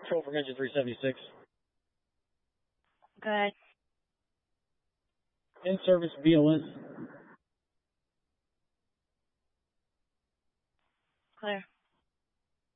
Control from engine 376. Good. In service BLS. Clear.